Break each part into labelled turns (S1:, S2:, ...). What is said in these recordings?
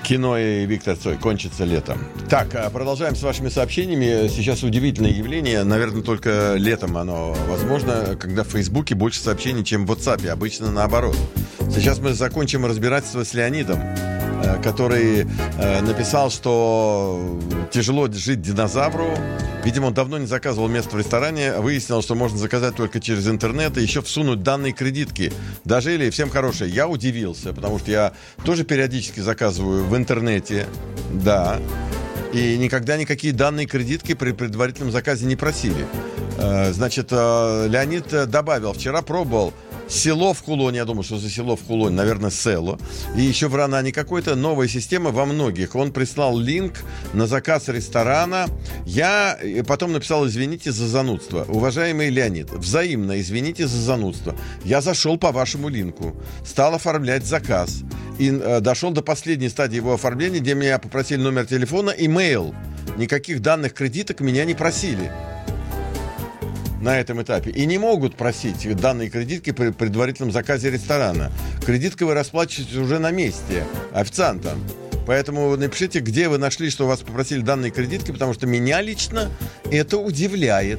S1: Кино и Виктор Цой. Кончится летом. Так, продолжаем с вашими сообщениями. Сейчас удивительное явление. Наверное, только летом оно возможно, когда в Фейсбуке больше сообщений, чем в WhatsApp. Обычно наоборот. Сейчас мы закончим разбирательство с Леонидом, который написал, что тяжело жить динозавру. Видимо, он давно не заказывал место в ресторане. Выяснил, что можно заказать только через интернет и еще всунуть данные кредитки. Дожили, всем хорошее. Я удивился, потому что я тоже периодически заказываю в интернете. Да. И никогда никакие данные кредитки при предварительном заказе не просили. Значит, Леонид добавил, вчера пробовал село в Хулоне, я думаю, что за село в Хулоне, наверное, село. И еще в Ранане какой-то новая система во многих. Он прислал линк на заказ ресторана. Я потом написал: извините за занудство. Уважаемый Леонид, взаимно извините за занудство. Я зашел по вашему линку, стал оформлять заказ. И дошел до последней стадии его оформления, где меня попросили номер телефона и мейл. Никаких данных кредиток меня не просили на этом этапе. И не могут просить данные кредитки при предварительном заказе ресторана. Кредиткой вы расплачиваетесь уже на месте официантом. Поэтому напишите, где вы нашли, что вас попросили данные кредитки, потому что меня лично это удивляет.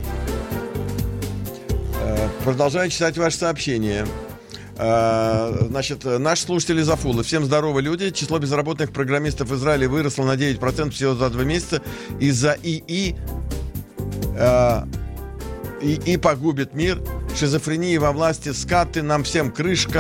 S1: Продолжаю читать ваши сообщения. Значит, наш слушатель из Афулы. Всем здорово, люди. Число безработных программистов в Израиле выросло на 9% всего за 2 месяца из-за ИИ погубит мир. Шизофрения во власти, скаты, нам всем крышка.